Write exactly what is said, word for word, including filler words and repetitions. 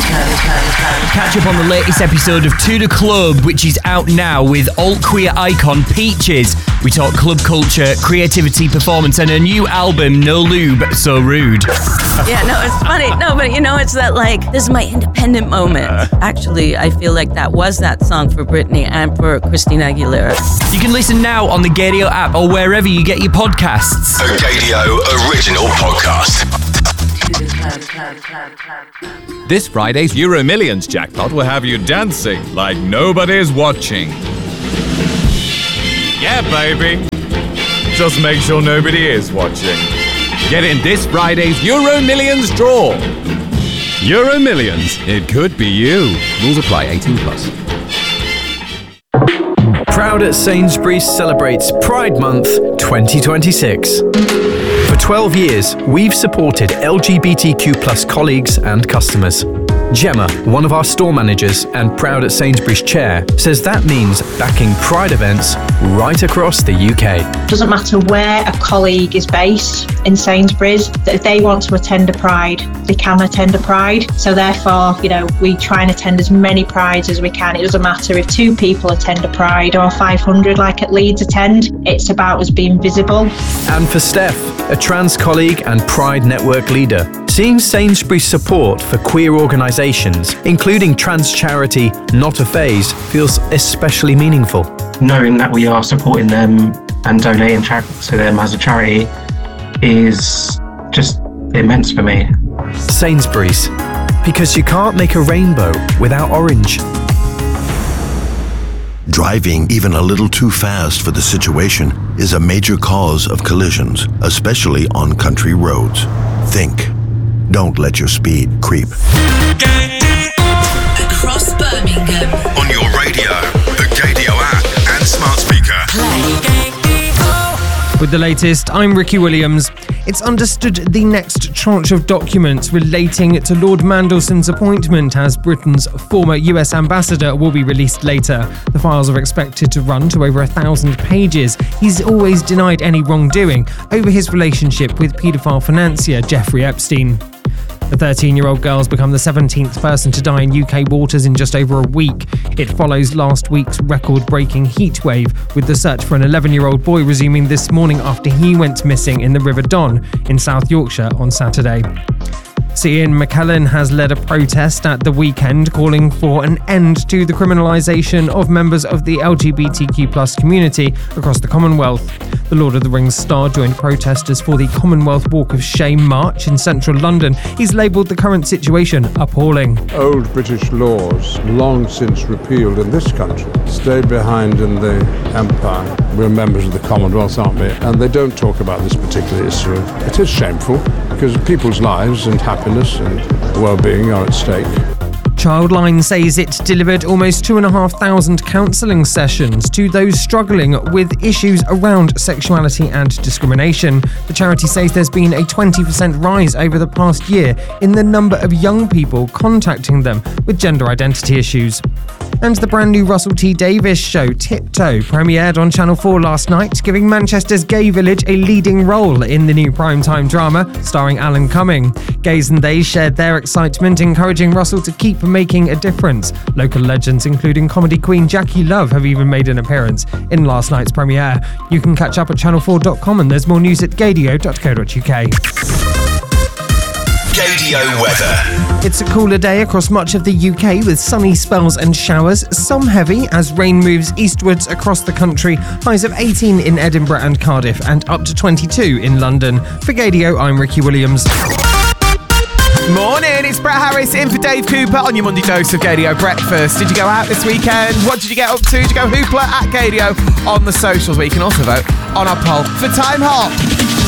Catch up on the latest episode of To The Club, which is out now with alt-queer icon Peaches. We talk club culture, creativity, performance, and her new album, No Lube, So Rude. Yeah, no, it's funny. No, but you know, it's that, like, this is my independent moment. Actually, I feel like that was that song for Britney and for Christina Aguilera. You can listen now on the Gadio app or wherever you get your podcasts. A Gadio original podcast. This Friday's Euro Millions jackpot will have you dancing like nobody's watching. Yeah, baby. Just make sure nobody is watching. Get in this Friday's Euro Millions draw. Euro Millions. It could be you. Rules apply. eighteen plus. Proud at Sainsbury's celebrates Pride Month twenty twenty-six. For twelve years, we've supported L G B T Q plus colleagues and customers. Gemma, one of our store managers and Proud at Sainsbury's chair, says that means backing Pride events right across the U K. Doesn't matter where a colleague is based in Sainsbury's, that if they want to attend a Pride, they can attend a Pride. So therefore, you know, we try and attend as many Prides as we can. It doesn't matter if two people attend a Pride or five hundred like at Leeds attend. It's about us being visible. And for Steph, a trans colleague and Pride Network leader, seeing Sainsbury's support for queer organisations, including trans charity Not a Phase, feels especially meaningful. Knowing that we are supporting them and donating tra- to them as a charity is just immense for me. Sainsbury's, because you can't make a rainbow without orange. Driving even a little too fast for the situation is a major cause of collisions, especially on country roads. Think. Don't let your speed creep. Across Birmingham. On your radio, the Gadio app and smart speaker. Play. With the latest, I'm Ricky Williams. It's understood the next tranche of documents relating to Lord Mandelson's appointment as Britain's former U S ambassador will be released later. The files are expected to run to over a thousand pages. He's always denied any wrongdoing over his relationship with paedophile financier Jeffrey Epstein. A thirteen-year-old girl's become the seventeenth person to die in U K waters in just over a week. It follows last week's record-breaking heatwave, with the search for an eleven-year-old boy resuming this morning after he went missing in the River Don in South Yorkshire on Saturday. Sir Ian McKellen has led a protest at the weekend calling for an end to the criminalisation of members of the L G B T Q plus community across the Commonwealth. The Lord of the Rings star joined protesters for the Commonwealth Walk of Shame march in central London. He's labelled the current situation appalling. Old British laws, long since repealed in this country, stayed behind in the Empire. We're members of the Commonwealth, aren't we? And they don't talk about this particular issue. It is shameful because people's lives and happiness and well-being are at stake. Childline says it delivered almost two and a half thousand counselling sessions to those struggling with issues around sexuality and discrimination. The charity says there's been a twenty percent rise over the past year in the number of young people contacting them with gender identity issues. And the brand new Russell T Davies show, Tiptoe, premiered on Channel four last night, giving Manchester's gay village a leading role in the new primetime drama starring Alan Cumming. Gays and Theys shared their excitement, encouraging Russell to keep making a difference. Local legends, including comedy queen Jackie Love, have even made an appearance in last night's premiere. You can catch up at channel four dot com, and there's more news at gadio dot co dot uk. Gadio weather. It's a cooler day across much of the U K with sunny spells and showers, some heavy as rain moves eastwards across the country. Highs of eighteen in Edinburgh and Cardiff and up to twenty-two in London. For Gadio, I'm Ricky Williams. Morning, it's Brett Harris in for Dave Cooper on your Monday dose of Gadio breakfast. Did you go out this weekend? What did you get up to? Did you go hoopla at Gadio on the socials, where you can also vote on our poll for Time Hop?